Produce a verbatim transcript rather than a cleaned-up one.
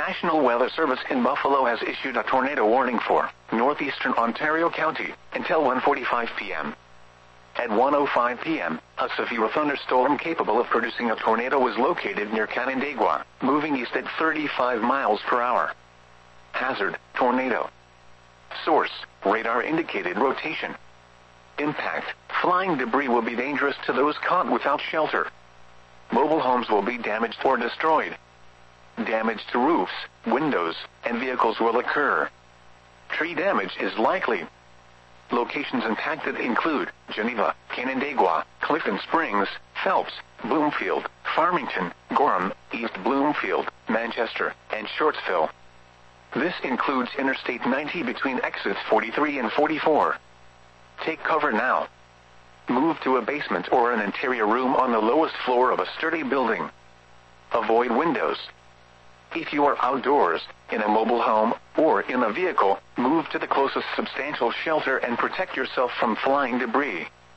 National Weather Service in Buffalo has issued a tornado warning for northeastern Ontario County until one forty-five p m At one oh five p m, a severe thunderstorm capable of producing a tornado was located near Canandaigua, moving east at thirty-five miles per hour. Hazard, tornado. Source, radar indicated rotation. Impact, flying debris will be dangerous to those caught without shelter. Mobile homes will be damaged or destroyed. Damage to roofs, windows, and vehicles will occur. Tree damage is likely. Locations impacted include Geneva, Canandaigua, Clifton Springs, Phelps, Bloomfield, Farmington, Gorham, East Bloomfield, Manchester, and Shortsville. This includes Interstate ninety between exits forty-three and forty-four. Take cover now. Move to a basement or an interior room on the lowest floor of a sturdy building. Avoid windows. If you are outdoors, in a mobile home, or in a vehicle, move to the closest substantial shelter and protect yourself from flying debris.